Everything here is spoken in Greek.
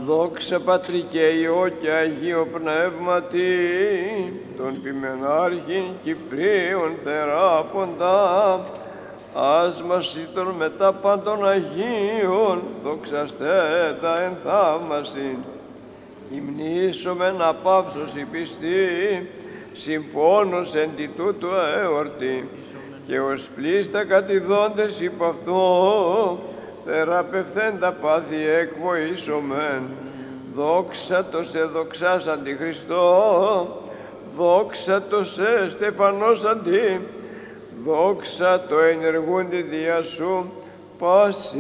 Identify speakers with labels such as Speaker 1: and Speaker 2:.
Speaker 1: Δόξα Πατρί και Υιό και Αγίο Πνεύματι, των ποιμενάρχην Κυπρίων θεράποντα, ας μας ήτων μετά πάντων Αγίων, δοξαστέ τα εν θαύμασιν. Υμνήσομεν απαύσος η πιστή, συμφώνως εν τη τούτου εορτή, και ως πλήστα κατηδόντες υπ' αυτό, θεραπευθέντα πάθη εκβοήσομεν. Δόξα το σε δοξάς Αντιχριστό, δόξα το σε Στεφανός Αντί, δόξα το ενεργούντι δια σου πάση.